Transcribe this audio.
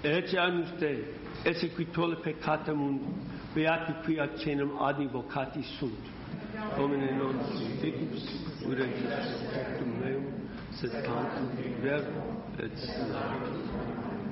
Ece anuste, esse qui tole peccata mundo, beati qui accenam adni vocati sunt. Domine non siticus, ure perfectum meum, sed tantum verbo et